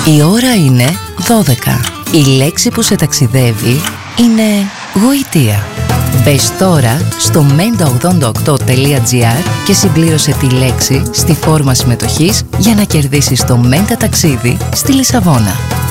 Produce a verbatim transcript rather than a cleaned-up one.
Η ώρα είναι δώδεκα. Η λέξη που σε ταξιδεύει είναι γοητεία. Μπες τώρα στο μέντα ογδόντα οκτώ τελεία τζι άρ και συμπλήρωσε τη λέξη στη φόρμα συμμετοχής για να κερδίσεις το Μέντα ταξίδι στη Λισαβόνα.